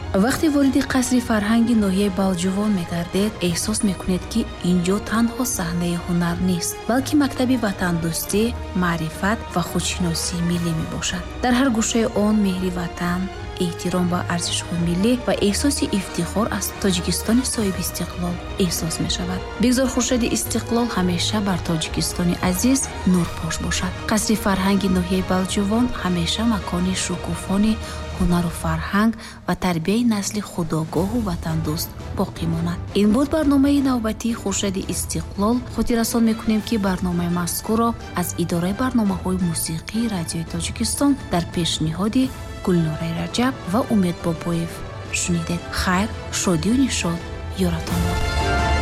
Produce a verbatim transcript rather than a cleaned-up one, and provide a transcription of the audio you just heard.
вақте вориди қасри фарҳанги ноҳияи Балҷувон мегардед, эҳсос мекунед, ки инҷо танҳо саҳнаи ҳунар нест, балки мактаби ватандӯстӣ, маърифат ва худшиносии миллӣ мебошад. дар ҳар гӯшаи он меҳри ватан, эҳтиром ба арзишҳои миллӣ ва эҳсоси ифтихор аз Тоҷикистони соҳиби истиқлол эҳсос мешавад. бигзор хуршеди истиқлол ҳамеша бар Тоҷикистони азиз нурпош бошад. қасри фарҳанги ноҳияи Балҷувон ҳамеша макони шукуфони ҳунару фарҳанг ва тарбияи насли худогоҳу ватандӯст боқӣ монад. ин буд барномаи навбатии хуршеди истиқлол. хотиррасон мекунем, ки барномаи мазкурро аз идораи барномаҳои мусиқии радиои Тоҷикистон дар пешниҳоди Гулнораи Раҷаб ва Умед Бобоев шунидед. хайр, шодию нишод ёратон бод.